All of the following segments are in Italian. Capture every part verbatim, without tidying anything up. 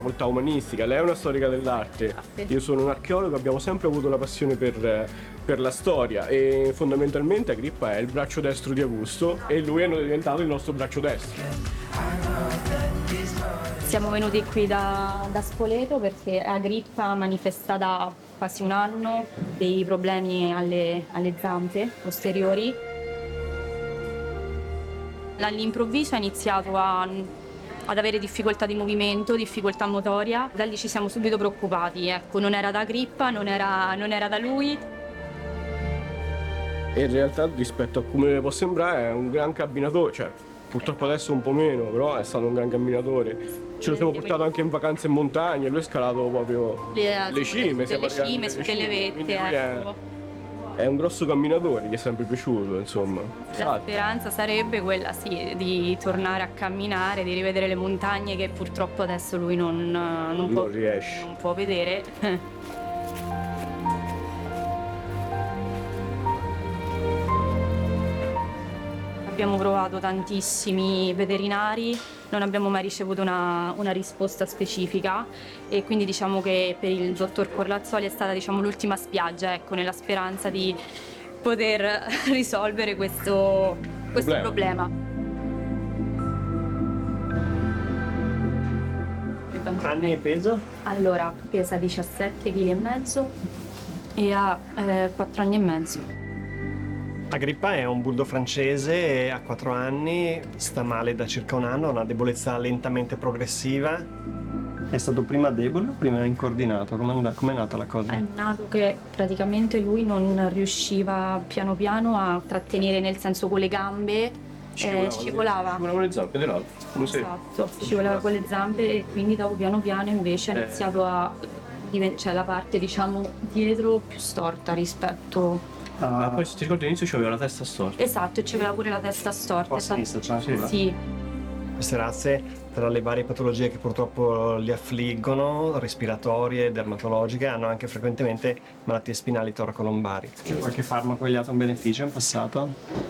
molto umanistica, lei è una storica dell'arte, io sono un archeologo, abbiamo sempre avuto la passione per, per la storia e fondamentalmente Agrippa è il braccio destro di Augusto e lui è diventato il nostro braccio destro. Siamo venuti qui da, da Spoleto perché Agrippa manifesta da quasi un anno dei problemi alle, alle zampe posteriori. All'improvviso ha iniziato a ad avere difficoltà di movimento, difficoltà motoria. Da lì ci siamo subito preoccupati, ecco, non era da Agrippa, non era, non era da lui. E in realtà rispetto a come può sembrare è un gran camminatore, cioè purtroppo adesso un po' meno, però è stato un gran camminatore. Ce lo siamo portato anche in vacanze in montagna, lui ha scalato proprio le, le cime, le cime, su delle vette, ecco. È un grosso camminatore, gli è sempre piaciuto, insomma. La speranza sarebbe quella, sì, di tornare a camminare, di rivedere le montagne che purtroppo adesso lui non, non, non può, riesce. Non può vedere. Abbiamo provato tantissimi veterinari, non abbiamo mai ricevuto una, una risposta specifica e quindi diciamo che per il dottor Corlazzoli è stata, diciamo, l'ultima spiaggia, ecco, nella speranza di poter risolvere questo, questo problema. problema. Anni e peso? Allora, pesa diciassette virgola cinque chili e ha eh, quattro anni e mezzo. Agrippa è un bulldog francese, ha quattro anni, sta male da circa un anno, ha una debolezza lentamente progressiva. È stato prima debole o prima incoordinato? Come è nata la cosa? È nato che praticamente lui non riusciva piano piano a trattenere, nel senso con le gambe, scivolava, eh, scivolava. Scivolava le zampe dell'altro. Esatto, scivolava con le zampe e quindi dopo piano piano invece ha Eh. iniziato a diventare, cioè la parte, diciamo, dietro più storta rispetto. Ah, poi se ti ricordi all'inizio c'aveva la testa storta. Esatto, e c'aveva pure la testa storta. a sinistra, c'è anche là. Sì. Queste razze, tra le varie patologie che purtroppo li affliggono, respiratorie, dermatologiche, hanno anche frequentemente malattie spinali toracolombari. C'è qualche farmaco gli ha dato un beneficio in passato?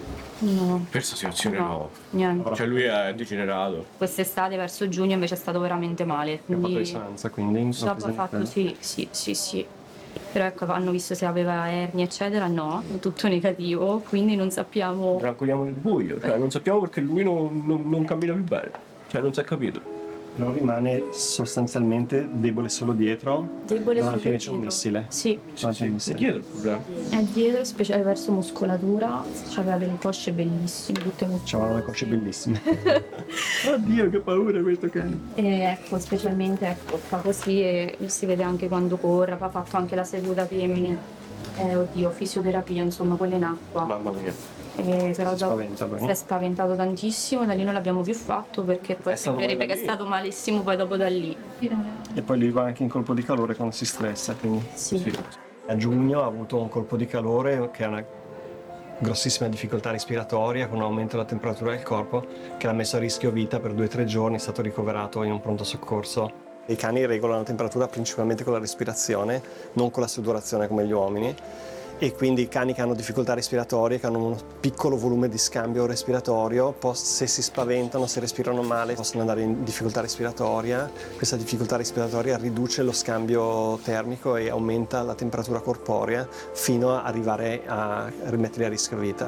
No. Per questa situazione no. No, niente. Cioè lui è degenerato. Quest'estate verso giugno invece è stato veramente male. Ha fatto Quindi risonanza, quindi? dopo ha fatto sì, sì, sì, sì. Però ecco, hanno visto se aveva ernia eccetera, no, tutto negativo, quindi non sappiamo. Raccoliamo nel buio, cioè non sappiamo perché lui non, non, non cammina più bene. Cioè non si è capito. Non rimane sostanzialmente debole solo dietro. Debole davanti solo invece a un dietro. missile. Sì, Davanti a un missile. Dietro il problema. è dietro, speciale verso muscolatura, aveva delle cosce bellissime, tutte molto. C'avevano le cosce bellissime. Oddio, che paura questo cane. E ecco, specialmente ecco, fa così e si vede anche quando corre, ha fatto anche la seduta femmine, eh, oddio, fisioterapia, insomma, quelle in acqua. Mamma mia. E però Si dopo spaventa, però. si è spaventato tantissimo, da lì non l'abbiamo più fatto perché poi È stato sembrerebbe che male è da lì. stato malissimo poi dopo da lì. E poi lui va anche in colpo di calore quando si stressa, quindi. Sì. Sì. A giugno ha avuto un colpo di calore che è una grossissima difficoltà respiratoria con un aumento della temperatura del corpo che l'ha messo a rischio vita per due o tre giorni, è stato ricoverato in un pronto soccorso. I cani regolano la temperatura principalmente con la respirazione, non con la sudorazione come gli uomini, e quindi i cani che hanno difficoltà respiratorie, che hanno un piccolo volume di scambio respiratorio, se si spaventano, se respirano male, possono andare in difficoltà respiratoria. Questa difficoltà respiratoria riduce lo scambio termico e aumenta la temperatura corporea fino ad arrivare a rimetterli a rischio vita.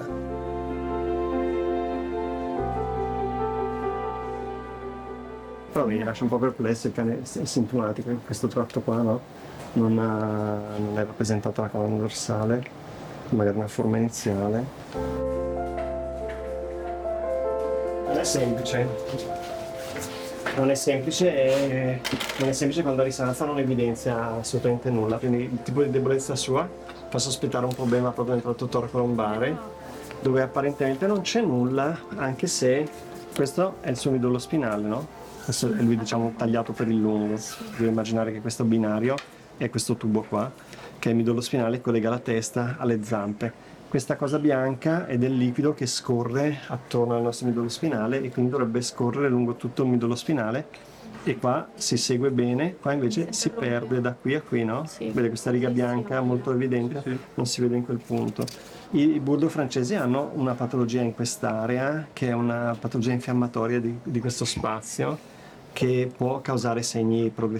Però mi lascia un po' perplesso, il cane è sintomatico in questo tratto qua, no? Non, ha, non è rappresentata la colonna dorsale, magari una forma iniziale. Non è semplice. Non è semplice e non è semplice quando la risonanza non evidenzia assolutamente nulla, quindi il tipo di debolezza sua fa sospettare un problema proprio nel tratto toracolombare, dove apparentemente non c'è nulla, anche se questo è il suo midollo spinale, no? Questo è lui, diciamo, tagliato per il lungo. Devi immaginare che questo binario è questo tubo qua, che è il midollo spinale, collega la testa alle zampe. Questa cosa bianca è del liquido che scorre attorno al nostro midollo spinale e quindi dovrebbe scorrere lungo tutto il midollo spinale, e qua si segue bene, qua invece si perde da qui a qui, no? Sì. Vede questa riga bianca molto evidente, non si vede in quel punto. I bulldog francesi hanno una patologia in quest'area, che è una patologia infiammatoria di, di questo spazio, che può causare segni progressivi